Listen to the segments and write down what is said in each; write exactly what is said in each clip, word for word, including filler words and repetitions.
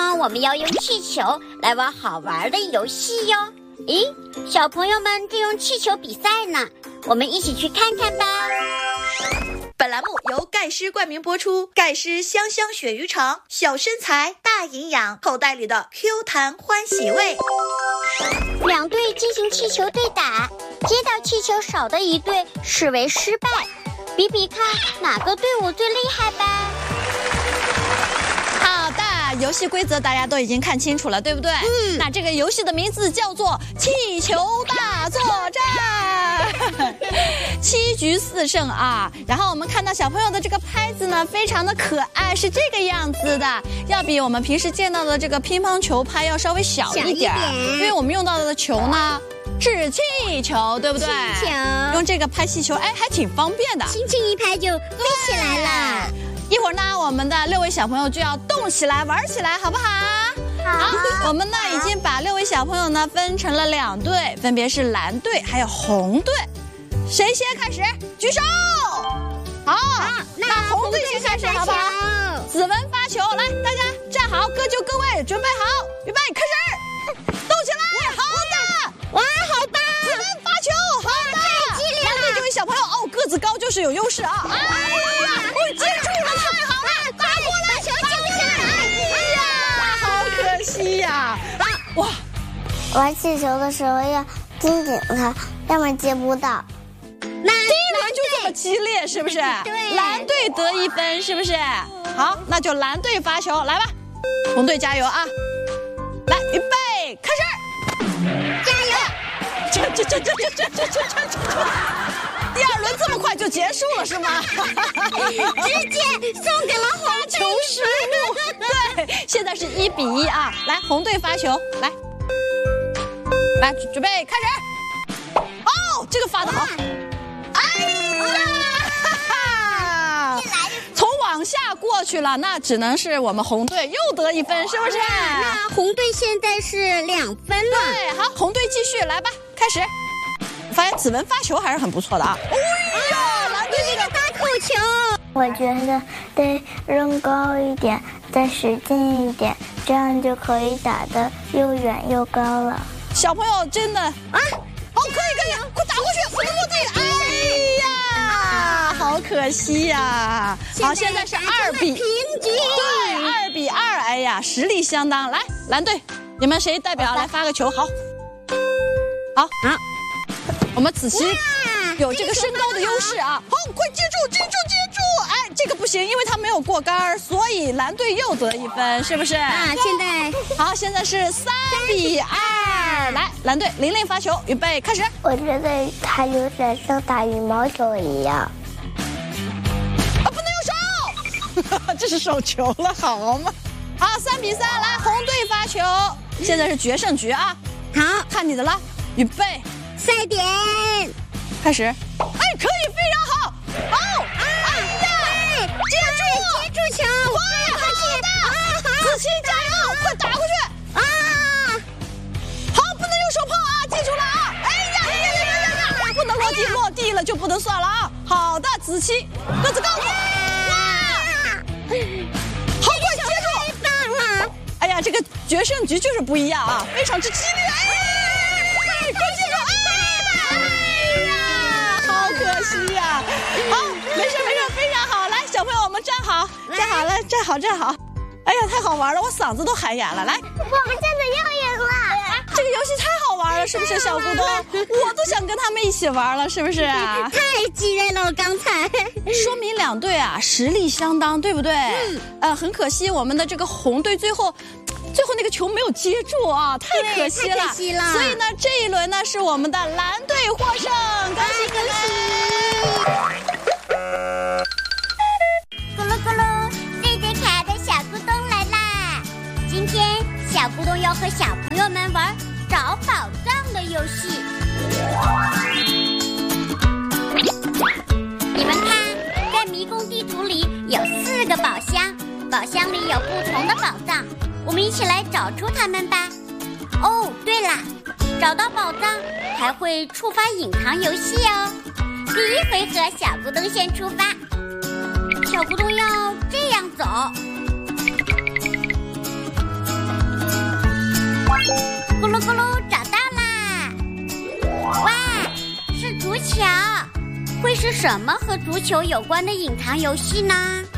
呢，我们要用气球来玩好玩的游戏哟。咦，小朋友们正用气球比赛呢，我们一起去看看吧。 本栏目由盖诗冠名播出，盖诗香香鳕鱼肠，小身材大营养，口袋里的 Q 弹欢喜味。 两队进行气球对打，接到气球少的一队视为失败，比比看哪个队伍最厉害吧。 好的，游戏规则大家都已经看清楚了，对不对？嗯。那这个游戏的名字叫做气球大作战，七局四胜啊。然后我们看到小朋友的这个拍子呢，非常的可爱，是这个样子的，要比我们平时见到的这个乒乓球拍要稍微小一点，一点因为我们用到的球呢是气球，对不对？ 气球用这个拍气球，哎，还挺方便的， 轻轻一拍就飞起来了。 一会儿呢，我们的六位小朋友就要动起来玩起来，好不好？好。我们呢已经把六位小朋友呢分成了两队，分别是蓝队还有红队。谁先开始？举手。好，好那红队先开始，好不好？子文发球，来，大家站好，各就各位，准备好，预备，开始，动起来！好的， 哇，好棒！ 子文发球，好的， 太激烈了！ 蓝队这位小朋友哦，个子高就是有优势啊！哎呀，我接住了，太好了，打过来， 把球救下来！ 哎呀，好可惜呀！哇， 玩气球的时候要盯紧它，要么接不到。 那第一轮就这么激烈，是不是？ 对， 蓝队得一分，是不是？好，那就蓝队发球，来吧，红队加油啊！来，预备，开始！ 加油！ 这这这这这这这这这这！第二轮这么快就结束了是吗？ 直接送给了红球失误。对，现在是一比一啊！来，红队发球，来，来，准备开始！哦，这个发得好！哎呀，哈哈！从往下过去了，那只能是我们红队又得一分，是不是？ 那红队现在是两分了。 对，好，红队继续来吧，开始。我发现子文发球还是很不错的啊！哎呀，蓝队这个大口球， 我觉得得扔高一点，再使劲一点，这样就可以打得又远又高了。 小朋友真的啊，好，可以可以，快打过去，我们落地！哎呀，好可惜呀！好，现在是二比平局， 对，二比二，哎呀，实力相当。来，蓝队，你们谁代表来发个球？好，好，好。我们子琪有这个身高的优势啊！好，快接住，接住，接住！哎，这个不行，因为他没有过杆，所以蓝队又得一分，是不是？ 啊，现在好，现在是三比二。来，蓝队玲玲发球，预备，开始。 我觉得它有点像打羽毛球一样。 啊，不能用手！这是手球了，好吗？好，三比三，来，红队发球，现在是决胜局啊！ 好， 看你的了，预备。 赛点， 开始！哎，可以，非常好！哦，哎呀，接住， 接住球！ 快，好的！子琪加油，快打过去！啊，好，不能用手碰啊，记住了啊！哎呀呀呀呀呀呀！不能落地，落地了就不能算了啊！好的，子琪，个子高，哇！好，快接住！ 太棒了！ 哎呀，这个决胜局就是不一样啊，非常之激烈！哎。可惜呀、啊，好，没事没事，非常好。来，小朋友，我们站好，站好了，站好站好。哎呀，太好玩了，我嗓子都喊哑了。来， 我们现在又赢了， 这个游戏太好玩了，是不是，小咕咚？我都想跟他们一起玩了，是不是啊？ 太激烈了，刚才说明两队啊实力相当，对不对？嗯。呃，很可惜，我们的这个红队最后。最后那个球没有接住啊，太可惜了。 太可惜了。 所以呢，这一轮呢是我们的蓝队获胜，恭喜恭喜！ 咕噜咕噜，最最可爱的小咕咚来啦！今天小咕咚要和小朋友们玩找宝藏的游戏。你们看，在迷宫地图里有四个宝箱，宝箱里有不同的宝藏。我们一起来找出它们吧。哦，对了，找到宝藏还会触发隐藏游戏哦。第一回合，小咕咚先出发。小咕咚要这样走， 什么和足球有关的隐藏游戏呢？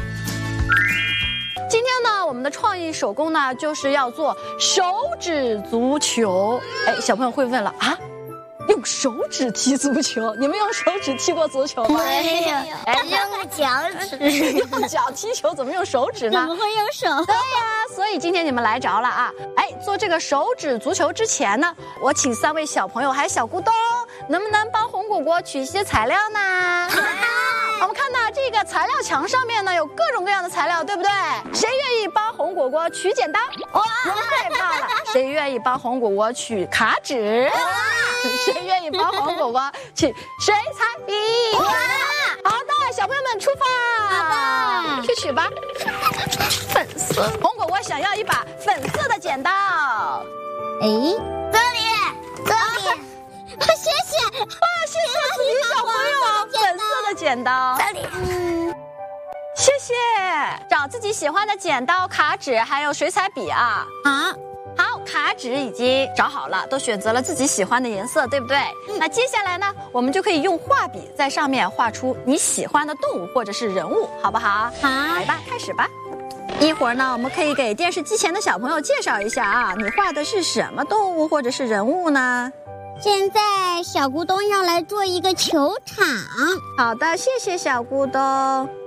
今天呢，我们的创意手工呢，就是要做手指足球。哎，小朋友会问了啊，用手指踢足球？你们用手指踢过足球吗？ 没有， 哎， 用脚趾， 用脚踢球怎么用手指呢？ 怎么会用手？ 对呀，所以今天你们来着了啊！哎，做这个手指足球之前呢，我请三位小朋友还有小咕咚，能不能帮红果果取一些材料呢？我们看到这个材料墙上面呢，有各种各样的材料，对不对？谁愿意帮红果果取剪刀？哇，太棒了！谁愿意帮红果果取卡纸？谁愿意帮红果果取水彩笔？哇！好的，小朋友们出发！好的，去取吧。粉色，红果果想要一把粉色的剪刀。 哎， 这里，这里，谢谢， 哇，谢谢子怡小朋友，粉色的剪刀。 这里，嗯， 谢谢。找自己喜欢的剪刀、卡纸还有水彩笔啊。 好。 好，卡纸已经找好了，都选择了自己喜欢的颜色，对不对？嗯、那接下来呢，我们就可以用画笔在上面画出你喜欢的动物或者是人物，好不好？ 好， 来吧，开始吧。一会儿呢，我们可以给电视机前的小朋友介绍一下啊，你画的是什么动物或者是人物呢？ 现在小咕咚要来做一个球场。 好的，谢谢小咕咚。画完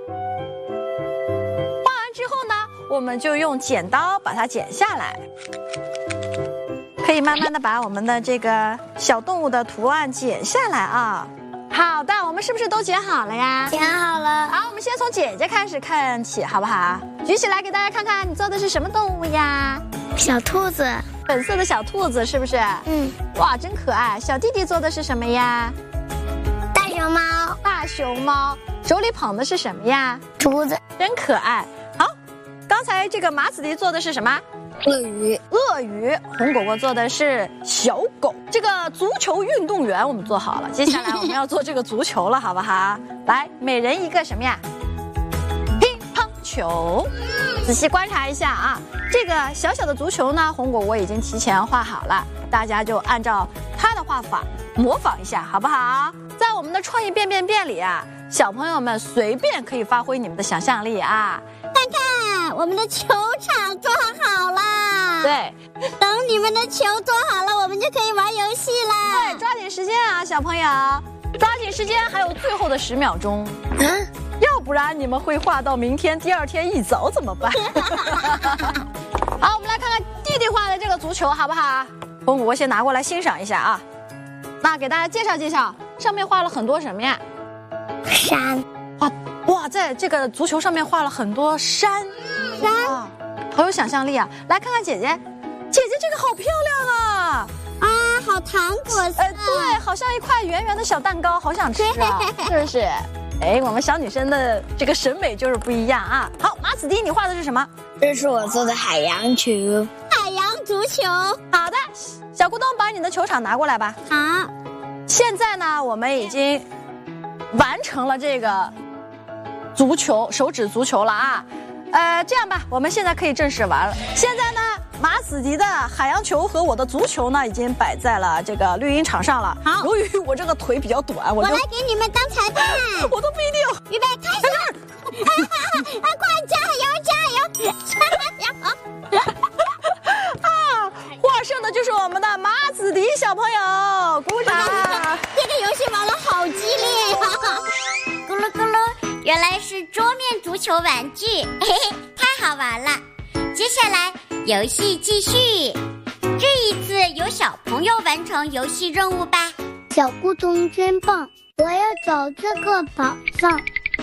之后呢，我们就用剪刀把它剪下来。可以慢慢的把我们的这个小动物的图案剪下来啊。好的，我们是不是都剪好了呀？ 剪好了。 好，我们先从姐姐开始看起，好不好？举起来给大家看看，你做的是什么动物呀？ 小兔子， 粉色的小兔子是不是？ 嗯。 哇，真可爱。小弟弟做的是什么呀？ 大熊猫。 大熊猫，手里捧的是什么呀？ 竹子， 真可爱。好，刚才这个马子迪做的是什么？ 鳄鱼， 鳄鱼。红果果做的是小狗。这个足球运动员我们做好了，接下来我们要做这个足球了，好不好？来，每人一个什么呀？乒乓球。仔细观察一下啊，这个小小的足球呢，红果果已经提前画好了，大家就按照它的画法模仿一下，好不好？在我们的创意变变变里啊，小朋友们随便可以发挥你们的想象力啊。 看看我们的球场做好了， 对， 等你们的球做好了，我们就可以玩游戏啦。 对，抓紧时间啊，小朋友，抓紧时间，还有最后的十秒钟。 嗯， 要不然你们会画到明天第二天一早怎么办？好，我们来看看弟弟画的这个足球好不好？红果果先拿过来欣赏一下啊。那给大家介绍介绍，上面画了很多什么呀？ 山。 哇哇，在这个足球上面画了很多山， 山， 好有想象力啊！来看看姐姐，姐姐这个好漂亮啊！ 啊，好糖果色， 呃，对，好像一块圆圆的小蛋糕，好想吃啊，是不是？哎，我们小女生的这个审美就是不一样啊。好，马子迪，你画的是什么？ 这是我做的海洋球， 海洋足球。 好的，小咕咚，把你的球场拿过来吧。 好， 现在呢，我们已经完成了这个足球手指足球了啊。呃，这样吧，我们现在可以正式玩了。现在呢，马子迪的海洋球和我的足球呢，已经摆在了这个绿茵场上了。 好， 由于我这个腿比较短，我就我来给你们当裁判， 我都不一定。 预备开始！啊，快加油加油加油！ 啊，获胜的就是我们的马子迪小朋友，鼓掌！ 这个游戏玩得好激烈呀！ 咕噜咕噜，原来是桌面足球玩具，嘿嘿，太好玩了！接下来游戏继续，这一次由小朋友完成游戏任务吧。 小咕咚真棒，我要找这个宝藏。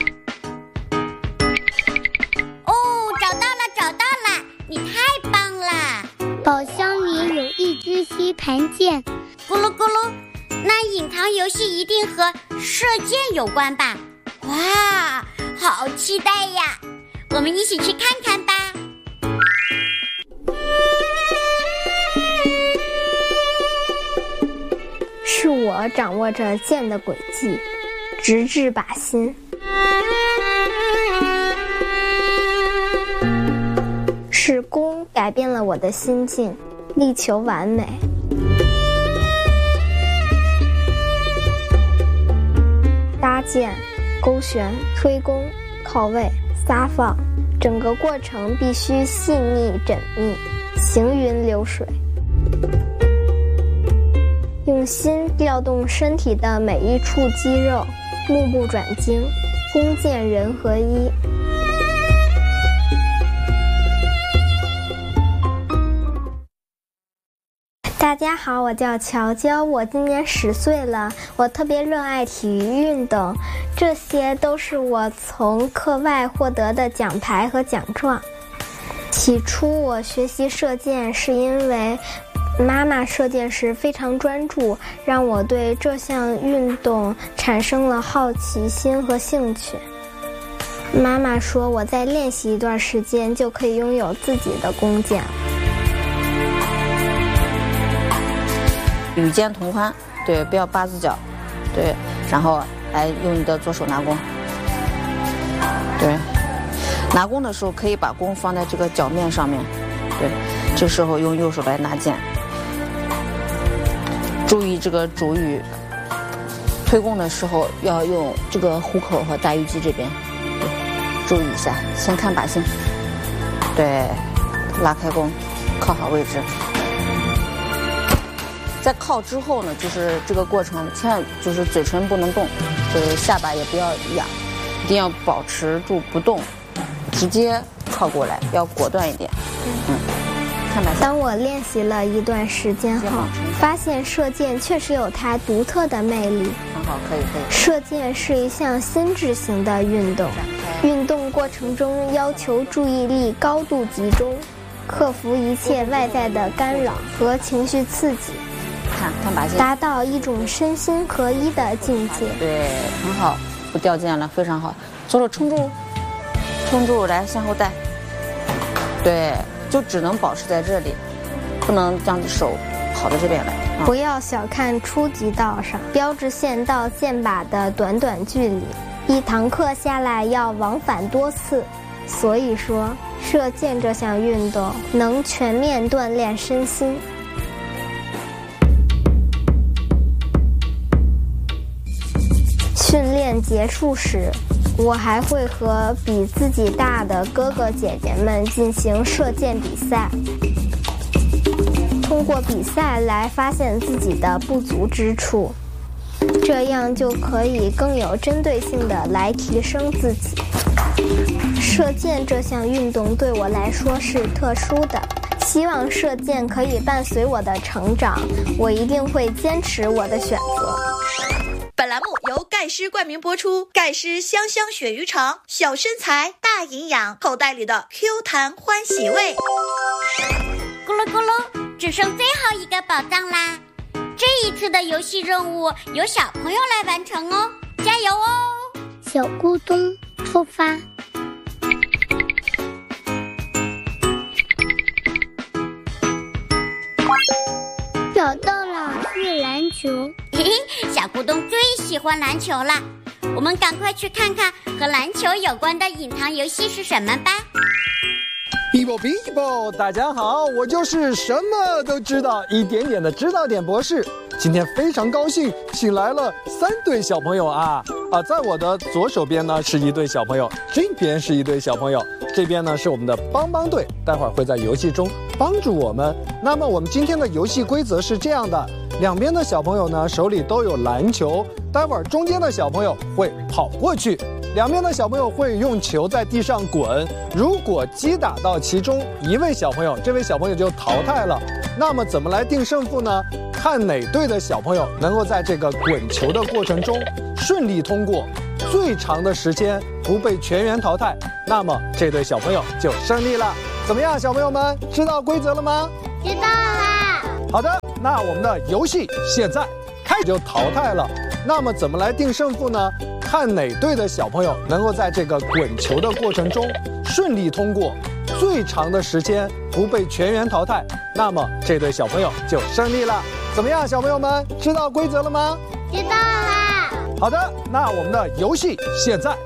哦，找到了，找到了，你太棒了！ 宝箱里有一只吸盘剑， 咕噜咕噜，那隐藏游戏一定和射箭有关吧？哇，好期待呀！我们一起去看看吧。 是我掌握着剑的轨迹，直至靶心。是弓改变了我的心境，力求完美。搭箭勾旋、推弓、靠位、撒放，整个过程必须细腻缜密，行云流水。用心调动身体的每一处肌肉，目不转睛，弓箭人合一。大家好，我叫乔娇，我今年十岁了。我特别热爱体育运动，这些都是我从课外获得的奖牌和奖状。起初我学习射箭是因为妈妈射箭时非常专注，让我对这项运动产生了好奇心和兴趣。妈妈说我再练习一段时间就可以拥有自己的弓箭。 与肩同宽，对，不要八字脚，对，然后来用你的左手拿弓，对，拿弓的时候可以把弓放在这个脚面上面，对，这时候用右手来拿箭，注意这个主语，推弓的时候要用这个虎口和大鱼际这边，对，注意一下，先看靶心，对，拉开弓，靠好位置。在靠之后呢，就是这个过程，千万就是嘴唇不能动，就是下巴也不要仰，一定要保持住不动，直接靠过来，要果断一点。嗯，看吧。 当我练习了一段时间后，发现射箭确实有它独特的魅力。 很好，可以可以。 射箭是一项心智型的运动，运动过程中要求注意力高度集中，克服一切外在的干扰和情绪刺激。 看看靶心， 达到一种身心合一的境界。 对，很好，不掉箭了，非常好。左手撑住，撑住，来向后带。对，就只能保持在这里，不能将手跑到这边来。 嗯、不要小看初级道上标志线到箭靶的短短距离，一堂课下来要往返多次。所以说，射箭这项运动能全面锻炼身心。训练结束时，我还会和比自己大的哥哥姐姐们进行射箭比赛，通过比赛来发现自己的不足之处，这样就可以更有针对性的来提升自己。射箭这项运动对我来说是特殊的，希望射箭可以伴随我的成长，我一定会坚持我的选择。 本栏目由盖诗冠名播出，盖诗香香鳕鱼肠，小身材大营养，口袋里的 Q 弹欢喜味。 咕噜咕噜，只剩最后一个宝藏啦！这一次的游戏任务由小朋友来完成哦，加油哦！ 小咕咚出发。找到了，是篮球。 嘿嘿，小咕咚最喜欢篮球了，我们赶快去看看和篮球有关的隐藏游戏是什么吧。 Bibo Bibo， 大家好，我就是什么都知道一点点的知道点博士。今天非常高兴，请来了三对小朋友啊啊，在我的左手边呢是一对小朋友，这边是一对小朋友，这边呢是我们的帮帮队，待会儿会在游戏中帮助我们。那么我们今天的游戏规则是这样的，两边的小朋友呢手里都有篮球，待会儿中间的小朋友会跑过去，两边的小朋友会用球在地上滚，如果击打到其中一位小朋友，这位小朋友就淘汰了。那么怎么来定胜负呢？看哪队的小朋友能够在这个滚球的过程中顺利通过，最长的时间不被全员淘汰，那么这队小朋友就胜利了。怎么样，小朋友们知道规则了吗？ 知道啦。 好的，那我们的游戏现在开始就淘汰了。那么怎么来定胜负呢？看哪队的小朋友能够在这个滚球的过程中顺利通过，最长的时间不被全员淘汰，那么这队小朋友就胜利了。怎么样，小朋友们知道规则了吗？ 知道啦。 好的，那我们的游戏现在